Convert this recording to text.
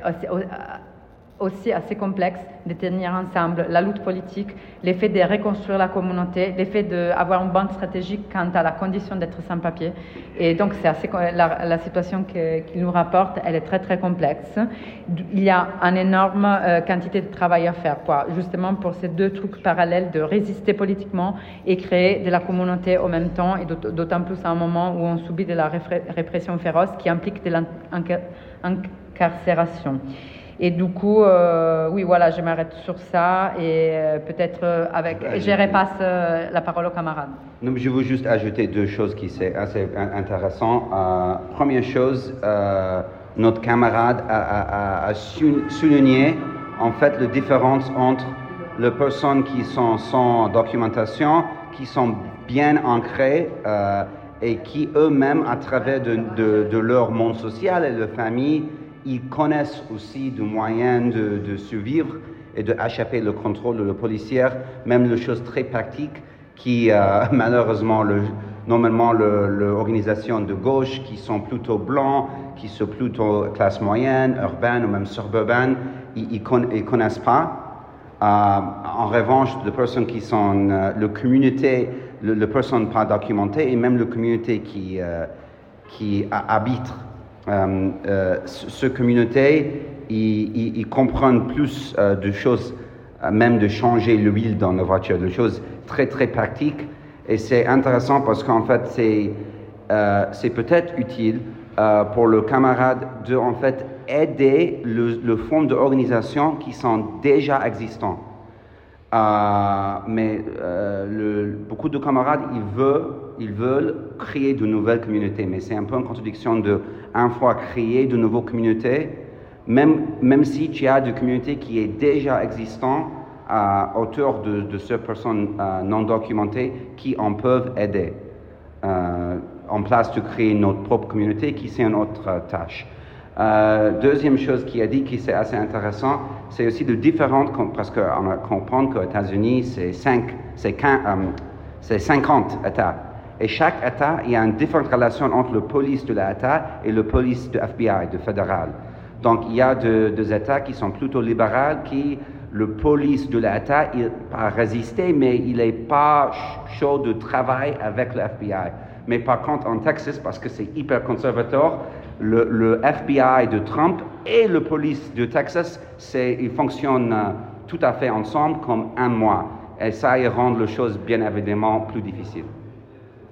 aussi assez complexe de tenir ensemble la lutte politique, l'effet de reconstruire la communauté, l'effet d'avoir une bonne stratégie quant à la condition d'être sans papier. Et donc, la situation qu'il nous rapporte, elle est très, très complexe. Il y a une énorme quantité de travail à faire, justement pour ces deux trucs parallèles de résister politiquement et créer de la communauté en même temps, et d'autant plus à un moment où on subit de la répression féroce qui implique de l'incarcération. Et du coup, oui, voilà, je m'arrête sur ça et peut-être je repasse la parole aux camarades. Non, je veux juste ajouter deux choses qui sont assez intéressantes. Première chose, notre camarade a souligné en fait la différence entre les personnes qui sont sans documentation, qui sont bien ancrées et qui eux-mêmes, à travers de leur monde social et de leur famille, ils connaissent aussi des moyens de survivre et d'échapper le contrôle de la policière, même les choses très pratiques qui, malheureusement, normalement, l'organisation de gauche, qui sont plutôt blancs, qui sont plutôt classe moyenne, urbaine ou même suburbaine, ils connaissent pas. En revanche, les personnes qui sont la communauté, les personnes pas documentées et même la communauté qui habite cette communauté, ils comprennent plus de choses, même de changer l'huile dans la voiture, des choses très très pratiques. Et c'est intéressant parce qu'en fait, c'est peut-être utile pour le camarade de en fait aider le fonds d'organisation qui sont déjà existants. Mais beaucoup de camarades, ils veulent créer de nouvelles communautés, mais c'est un peu une contradiction de, une fois créer de nouvelles communautés, même si tu as des communautés qui est déjà existantes autour de ces personnes non documentées qui en peuvent aider. En place de créer notre propre communauté, qui c'est une autre tâche. Deuxième chose qu'il a dit qui c'est assez intéressant, c'est aussi de différentes, parce qu'on comprend qu'aux États-Unis, c'est 50 États. Et chaque État, il y a une différente relation entre le police de l'État et le police de FBI, de fédéral. Donc, il y a des États qui sont plutôt libéraux, qui, le police de l'État, il pas résister, mais il n'est pas chaud de travail avec le FBI. Mais par contre, en Texas, parce que c'est hyper conservateur, le FBI de Trump et le police de Texas, ils fonctionnent tout à fait ensemble comme un moi. Et ça, il rend les choses bien évidemment plus difficiles.